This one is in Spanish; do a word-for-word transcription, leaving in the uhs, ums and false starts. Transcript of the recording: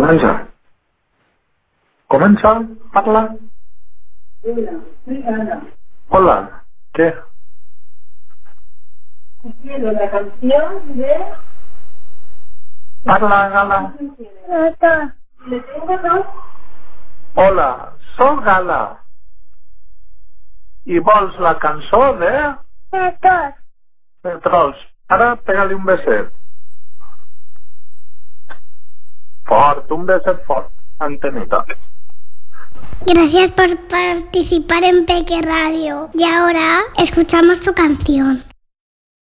Comença. Comença, parla. Hola, soy Ana. Hola, ¿qué? Quiero la canción de... Parla, Gala. Gata. Le tengo dos. Hola, soc Gala. I vols la cançó de... Gata. de Trolls. Ara pega-li un beset. Fort, un beset fort. Antenita. Gracias por participar en Peque Radio. Y ahora escuchamos tu canción.